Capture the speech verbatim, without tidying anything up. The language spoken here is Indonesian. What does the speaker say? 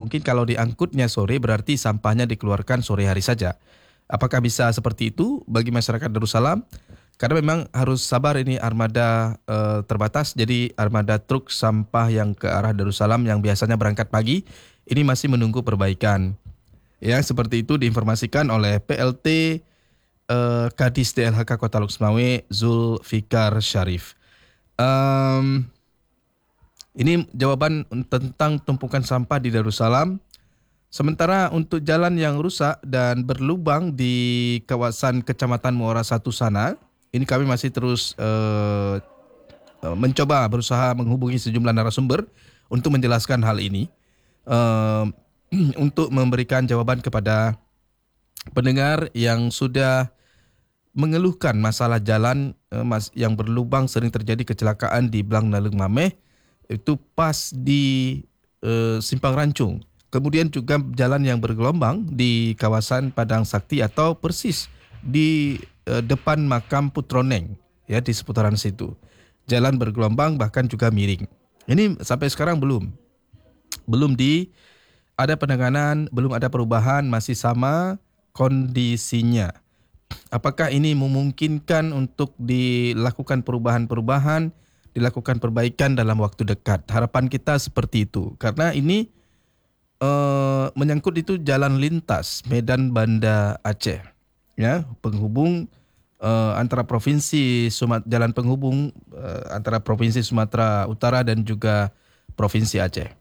Mungkin kalau diangkutnya sore berarti sampahnya dikeluarkan sore hari saja. Apakah bisa seperti itu bagi masyarakat Darussalam? Karena memang harus sabar, ini armada uh, terbatas. Jadi armada truk sampah yang ke arah Darussalam yang biasanya berangkat pagi ini masih menunggu perbaikan. Ya, seperti itu diinformasikan oleh P L T uh, Kadis D L H K Kota Lok Sumawe Zulfikar Syarif. Um, ini jawaban tentang tumpukan sampah di Darussalam. Sementara untuk jalan yang rusak dan berlubang di kawasan Kecamatan Muara Satu sana, ini kami masih terus uh, mencoba berusaha menghubungi sejumlah narasumber untuk menjelaskan hal ini, uh, untuk memberikan jawaban kepada pendengar yang sudah mengeluhkan masalah jalan uh, yang berlubang. Sering terjadi kecelakaan di Blang Nalung Mameh, itu pas di uh, Simpang Rancung. Kemudian juga jalan yang bergelombang di kawasan Padang Sakti atau persis di uh, depan makam Putroneng, ya, di seputaran situ. Jalan bergelombang bahkan juga miring. Ini sampai sekarang belum belum di ada penanganan, belum ada perubahan, masih sama kondisinya. Apakah ini memungkinkan untuk dilakukan perubahan-perubahan, dilakukan perbaikan dalam waktu dekat? Harapan kita seperti itu, karena ini Uh, menyangkut itu jalan lintas Medan Banda Aceh, ya, penghubung uh, antara provinsi Sumat, jalan penghubung uh, antara provinsi Sumatera Utara dan juga provinsi Aceh.